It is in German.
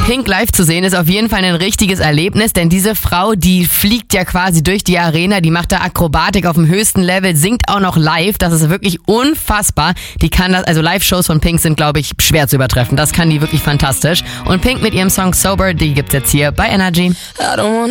Pink live zu sehen ist auf jeden Fall ein richtiges Erlebnis, denn diese Frau, die fliegt ja quasi durch die Arena, die macht da Akrobatik auf dem höchsten Level, singt auch noch live, das ist wirklich unfassbar. Die kann das, also Live-Shows von Pink sind, glaube ich, schwer zu übertreffen, das kann die wirklich fantastisch. Und Pink mit ihrem Song Sober, die gibt's jetzt hier bei Energy.